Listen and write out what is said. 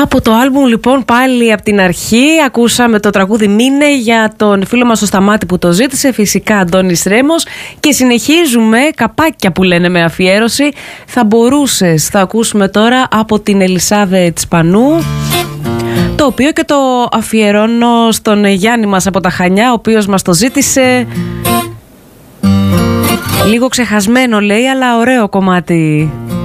Από το άλμπουμ λοιπόν πάλι από την αρχή ακούσαμε το τραγούδι «Μείνε» για τον φίλο μας ο Σταμάτη που το ζήτησε, φυσικά Αντώνης Ρέμος, και συνεχίζουμε καπάκια που λένε με αφιέρωση. Θα μπορούσες, θα ακούσουμε τώρα από την Ελισάβετ Σπανού, το οποίο και το αφιερώνω στον Γιάννη μας από τα Χανιά, ο οποίος μας το ζήτησε. Λίγο ξεχασμένο λέει, αλλά ωραίο κομμάτι.